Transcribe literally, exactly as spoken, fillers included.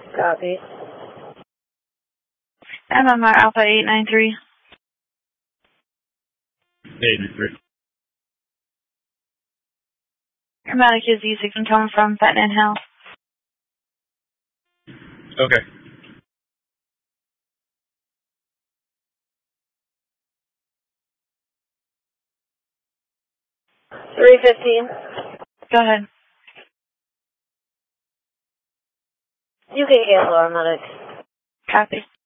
Copy. M M R Alpha eight nine three. eight nine three. Dramatic is E six and coming from Fetnan Hill. Okay. three fifteen. Go ahead. You can cancel our medic. Copy.